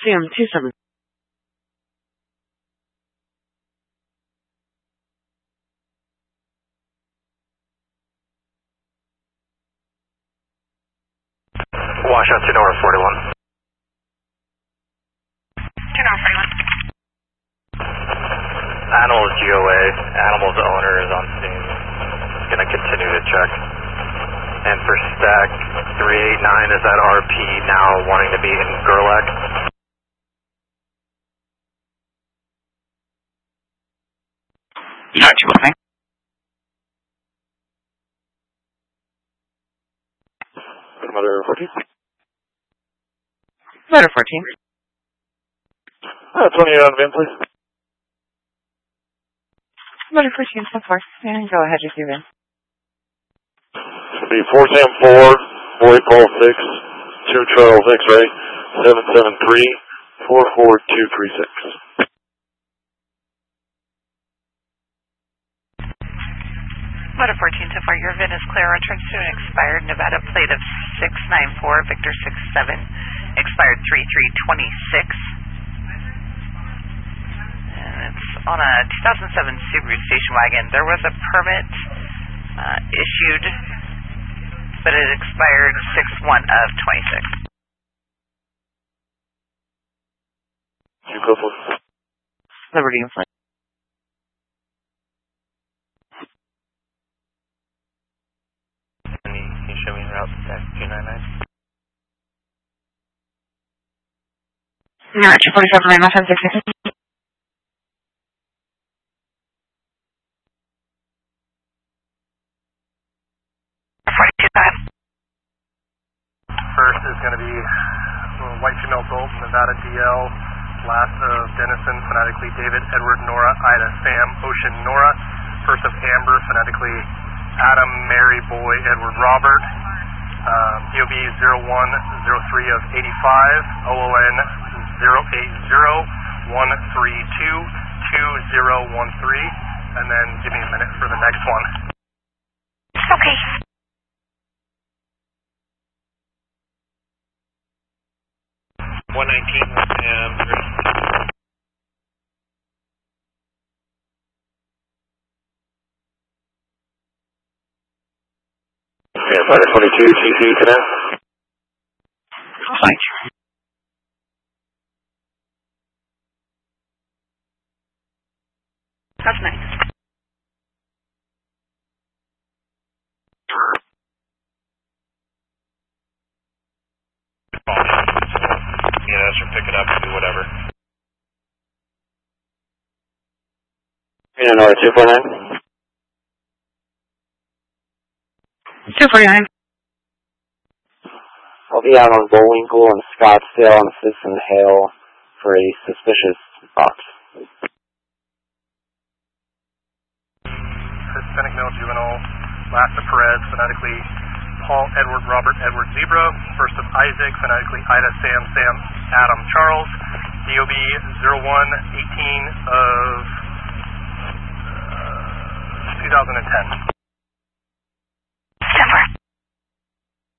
CM27. Washout to Nora 41. To Nora 41. Animals GOA. Animals owner is on scene. Going to continue to check. And for stack 389, is that RP now wanting to be in Gerlach? Not too well, thanks. Mother 14. Mother 14. 28 on VIN, please. Mother 14, so far. And go ahead with your VIN. Be 4 Sam 4, Boy Paul 6, 2 Charles X-ray, 773, 44236. Motor 14, so far your VIN is clear. Returns to an expired Nevada plate of 694, Victor 67, expired 3326. And it's on a 2007 Subaru station wagon. There was a permit issued, but it expired 6/1 of 26. You go for it. Liberty and Flint. Can you show me route stack 299? No, 247, 9, 10, 6, 6. First is going to be White Female Gold, Nevada DL, last of Denison, phonetically David, Edward, Nora, Ida, Sam, Ocean, Nora, first of Amber, phonetically Adam, Mary, Boy, Edward, Robert, DOB 0103 of 85, OON 080 132 2013, and then give me a minute for the next one. Okay. Yeah, 522 TC to now. Thank you. That's nice. Yeah, sure, pick it up and do whatever. Yeah, Nora 249. 249. I'll be out on Bullwinkle and Scottsdale on Citizen Hale for a suspicious box. Hispanic male juvenile, last of Perez, phonetically Paul, Edward, Robert, Edward, Zebra, first of Isaac, phonetically Ida, Sam, Sam, Adam, Charles, DOB 0118 of 2010.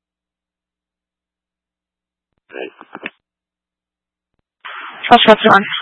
What's on?